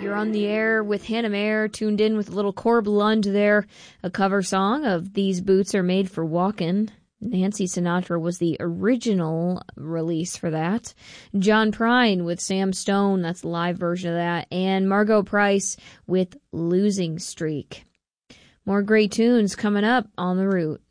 You're on the air with Hannah Mayer, tuned in with a little Corb Lund there, a cover song of These Boots Are Made for Walkin'. Nancy Sinatra was the original release for that. John Prine with Sam Stone, that's the live version of that. And Margot Price with Losing Streak. More great tunes coming up on the route.